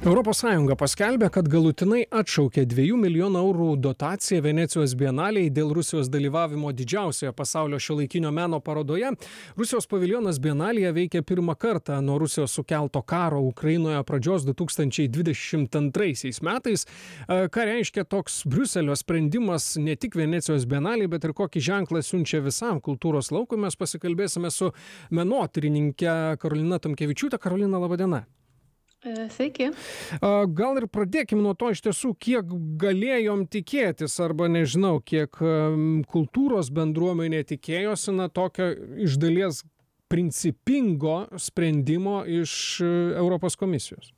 Europos Sąjunga paskelbė, kad galutinai atšaukė 2 milijonų eurų dotaciją Venecijos bienalei dėl Rusijos dalyvavimo didžiausioje pasaulio šiuolaikinio meno parodoje. Rusijos paviljonas bienalėje veikia pirmą kartą nuo Rusijos sukelto karo Ukrainoje pradžios 2022 metais. Ką reiškia toks Briuselio sprendimas ne tik Venecijos bienalei, bet ir kokį ženklą siunčia visam kultūros laukui, mes pasikalbėsime su menotyrininkė Karolina Tamkevičiūtė. Karolina, laba diena. Sveiki. Gal ir pradėkim nuo to iš tiesų, kiek galėjom tikėtis, arba nežinau, kiek kultūros bendruomenė tikėjosi na tokio iš dalies principingo sprendimo iš Europos komisijos.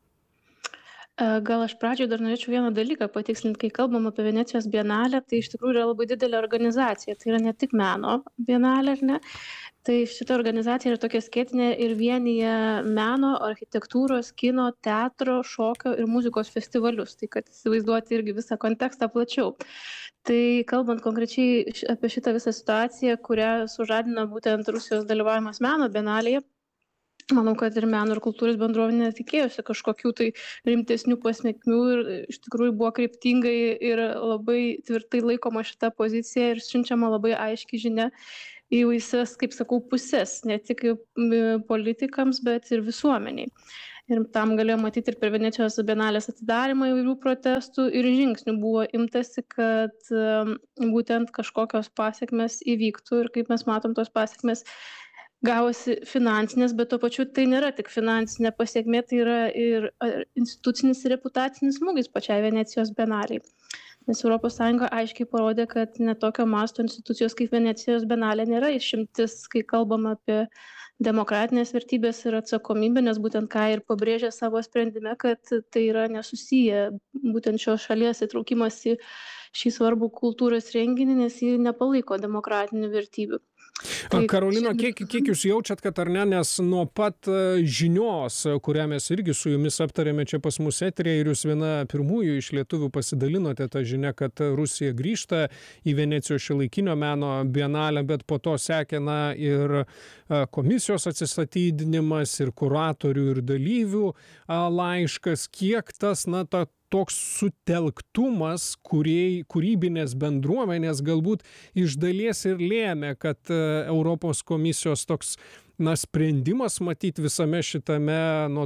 Gal aš pradžioje dar norėčiau vieną dalyką patikslinti, kai kalbam apie Venecijos bienalę, tai iš tikrųjų yra labai didelė organizacija, tai yra ne tik meno bienalė, ar ne? Tai šita organizacija yra tokia skėtinė ir vienyje meno, architektūros, kino, teatro, šokio ir muzikos festivalius, tai kad įsivaizduoti irgi visą kontekstą plačiau. Tai kalbant konkrečiai apie šitą visą situaciją, kurią sužadina būtent Rusijos dalyvavimas meno bienalėje, manau, kad ir meno ir kultūros bendruomenė tikėjosi kažkokių tai rimtesnių pasekmių ir iš tikrųjų buvo kryptingai ir labai tvirtai laikoma šita pozicija ir siunčiama labai aiški žinia į visas, kaip sakau, pusės, ne tik politikams, bet ir visuomeniai. Ir tam galėjo matyti ir per Venecijos bienalės atidarimą įvairių protestų ir žingsnių buvo imtasi, kad būtent kažkokios pasekmės įvyktų ir kaip mes matom, tos pasekmės gavosi finansinės, bet tuo pačiu tai nėra tik finansinė pasiekmė, tai yra ir institucinis ir reputacinis smūgis pačiai Venecijos bienalei. Nes ES aiškiai parodė, kad netokio masto institucijos kaip Venecijos bienalė nėra išimtis, kai kalbam apie demokratinės vertybės ir atsakomybę, nes būtent ką ir pabrėžė savo sprendime, kad tai yra nesusiję būtent šios šalies įtraukimas į šį svarbų kultūros renginį, nes jį nepalaiko demokratinių vertybių. Karolina, kiek jūs jaučiat, kad ar ne, nes nuo pat žinios, kurią mes irgi su jumis aptarėme čia pas mus eterėje, ir jūs viena pirmųjų iš lietuvių pasidalinote tą žinią, kad Rusija grįžta į Venecijos šiuolaikinio meno bienalę, bet po to sekė ir komisijos atsistatydinimas, ir kuratorių, ir dalyvių laiškas, kiek tas, toks sutelktumas kūrybinės bendruomenės galbūt iš dalies ir lėmė, kad Europos komisijos toks sprendimas matyti visame šitame nuo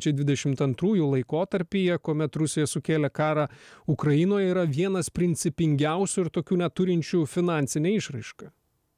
2022 laikotarpyje, kuomet Rusija sukėlė karą Ukrainoje, yra vienas principingiausių ir tokių neturinčių finansinę išraišką.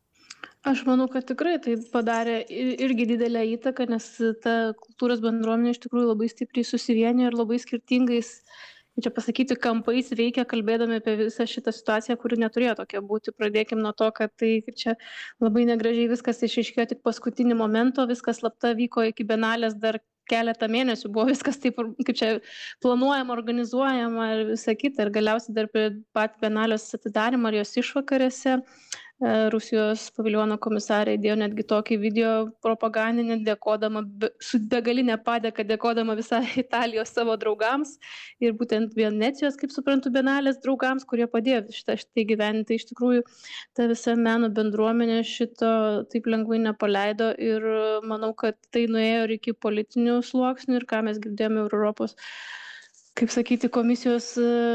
Aš manau, kad tikrai tai padarė irgi didelę įtaką, nes ta kultūros bendruomenė iš tikrųjų labai stipriai susivienė ir labai skirtingais, čia pasakyti, kampais veikia, kalbėdami apie visą šitą situaciją, kuri neturėjo tokia būti. Pradėkim nuo to, kad tai čia labai negražiai viskas išaiškėjo tik paskutinį momentą, viskas slapta vyko iki bienalės dar keletą mėnesių, buvo viskas taip, kaip čia planuojama, organizuojama ir visa kita. Ir galiausiai dar prie pat bienalės atidarimą ar jos išvakarėse Rusijos paviljono komisarė įdėjo netgi tokį video propagandinį, dėkodama, su begalinė padėka, dėkodama visai Italijos savo draugams ir būtent Venecijos, kaip suprantu, bienalės draugams, kurie padėjo šitai gyventi. Tai iš tikrųjų ta visa meno bendruomenė šito taip lengvai nepaleido ir manau, kad tai nuėjo ir iki politinių sluoksnių ir ką mes girdėjome Europos, kaip sakyti, komisijos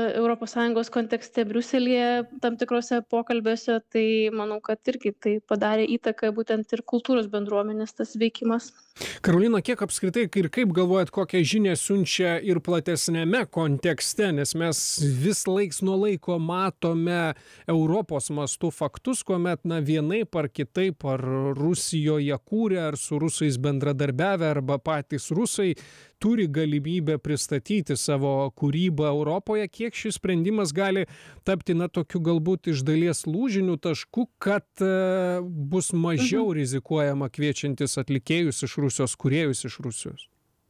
ES kontekste Briuselyje tam tikrose pokalbėse, tai manau, kad irgi tai padarė įtaką būtent ir kultūros bendruomenės tas veikimas. Karolina, kiek apskritai ir kaip galvojat, kokią žinią siunčia ir platesnėme kontekste, nes mes vis laiks nuo laiko matome Europos mastų faktus, kuomet vienaip ar kitaip ar Rusijoje kūrė, ar su rusais bendradarbiavę, arba patys rusai turi galimybę pristatyti savo kūrybą Europoje. Kiek šis sprendimas gali tapti tokiu galbūt iš dalies lūžiniu tašku, kad bus mažiau rizikuojama kviečiantis atlikėjus iš Rusijos, kūrėjus iš Rusijos?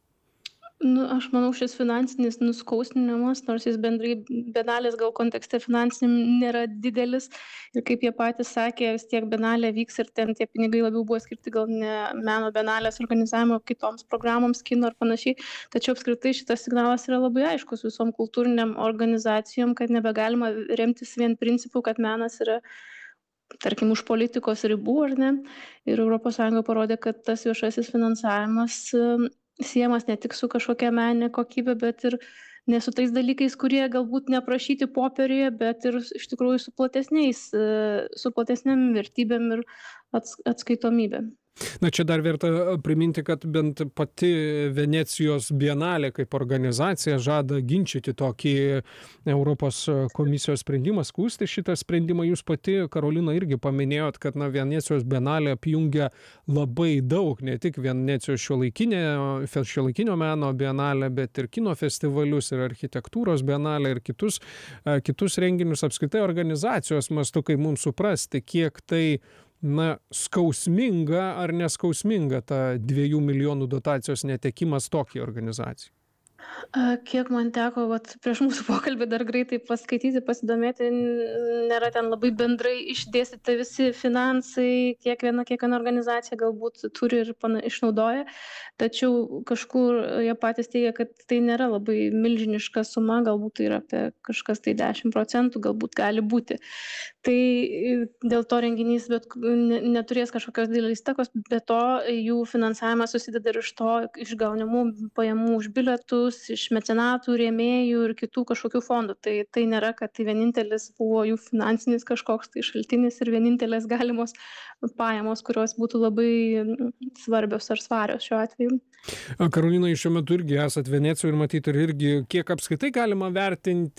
Aš manau, šis finansinis nuskausminimas, nors jis bendrai bienalės gal kontekste finansiniam nėra didelis. Ir kaip jie patys sakė, vis tiek bienalė vyks ir ten tie pinigai labiau buvo skirti gal ne meno bienalės organizavimo, kitoms programoms, kino ir panašiai. Tačiau apskritai šitas signalas yra labai aiškus visom kultūriniam organizacijom, kad nebegalima remtis vien principu, kad menas yra tarkim, už politikos ribų, ar ne? Ir ES parodė, kad tas viešasis finansavimas siejamas ne tik su kažkokia meninė kokybė, bet ir ne su tais dalykais, kurie galbūt neaprašyti popieriuje, bet ir iš tikrųjų su platesnėm vertybėm ir atskaitomybėm. Na, čia dar verta priminti, kad bent pati Venecijos bienalė kaip organizacija žada ginčyti tokį Europos komisijos sprendimą, skųsti šitą sprendimą. Jūs pati, Karolina, irgi paminėjot, kad Venecijos bienalė apjungia labai daug, ne tik Venecijos šiuolaikinio meno bienalę, bet ir kino festivalius, ir architektūros bienalę, ir kitus renginius, apskritai organizacijos mastu, kaip mums suprasti, kiek tai skausminga ar neskausminga ta 2 milijonų dotacijos netekimas tokiai organizacijai? Kiek man teko prieš mūsų pokalbį dar greitai paskaityti, pasidomėti, nėra ten labai bendrai išdėstyti visi finansai, kiekviena organizacija galbūt turi ir išnaudoja, tačiau kažkur jie patys teigia, kad tai nėra labai milžiniška suma, galbūt tai yra apie kažkas tai 10%, galbūt gali būti. Tai dėl to renginys neturės kažkokios didelės įtakos, be to jų finansavimas susideda ir iš gaunamų pajamų už bilietus, iš mecenatų, rėmėjų ir kitų kažkokių fondų. Tai nėra, kad tai vienintelis buvo jų finansinis kažkoks tai šaltinis ir vienintelės galimos pajamos, kurios būtų labai svarbios ar svarios šiuo atveju. Karolina, jūs šiuo metu irgi esat Venecijoje ir matyti irgi, kiek apskritai galima vertinti